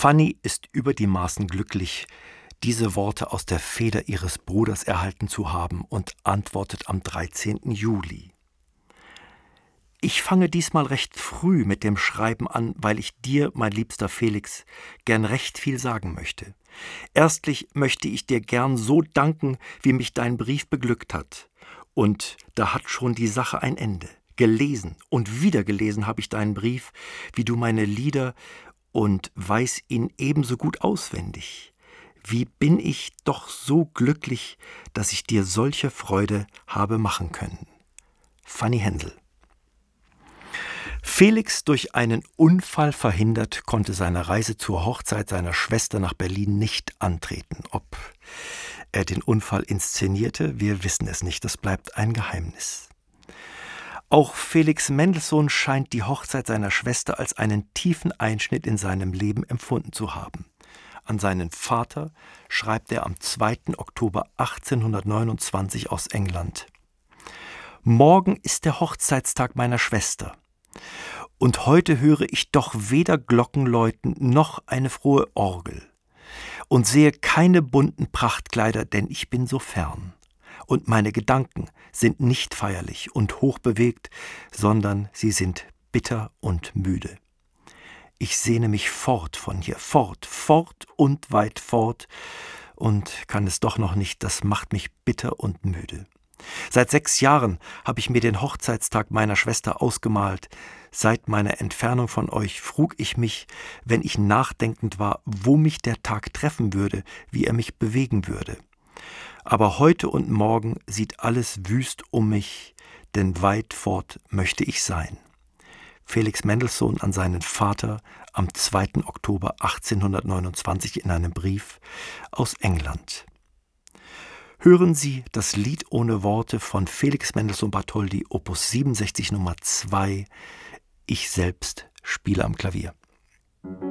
Fanny ist über die Maßen glücklich, diese Worte aus der Feder ihres Bruders erhalten zu haben und antwortet am 13. Juli. Ich fange diesmal recht früh mit dem Schreiben an, weil ich dir, mein liebster Felix, gern recht viel sagen möchte. Erstlich möchte ich dir gern so danken, wie mich dein Brief beglückt hat. Und da hat schon die Sache ein Ende. Gelesen und wieder gelesen habe ich deinen Brief, wie du meine Lieder, und weiß ihn ebenso gut auswendig. Wie bin ich doch so glücklich, dass ich dir solche Freude habe machen können. Fanny Hensel. Felix, durch einen Unfall verhindert, konnte seine Reise zur Hochzeit seiner Schwester nach Berlin nicht antreten. Ob er den Unfall inszenierte, wir wissen es nicht, das bleibt ein Geheimnis. Auch Felix Mendelssohn scheint die Hochzeit seiner Schwester als einen tiefen Einschnitt in seinem Leben empfunden zu haben. An seinen Vater schreibt er am 2. Oktober 1829 aus England: »Morgen ist der Hochzeitstag meiner Schwester. Und heute höre ich doch weder Glocken läuten noch eine frohe Orgel und sehe keine bunten Prachtkleider, denn ich bin so fern. Und meine Gedanken sind nicht feierlich und hochbewegt, sondern sie sind bitter und müde. Ich sehne mich fort von hier, fort, fort und weit fort und kann es doch noch nicht, das macht mich bitter und müde. Seit 6 Jahren habe ich mir den Hochzeitstag meiner Schwester ausgemalt. Seit meiner Entfernung von euch frug ich mich, wenn ich nachdenkend war, wo mich der Tag treffen würde, wie er mich bewegen würde. Aber heute und morgen sieht alles wüst um mich, denn weit fort möchte ich sein.« Felix Mendelssohn an seinen Vater am 2. Oktober 1829 in einem Brief aus England. Hören Sie das Lied ohne Worte von Felix Mendelssohn Bartholdy, Opus 67 Nummer 2. Ich selbst spiele am Klavier.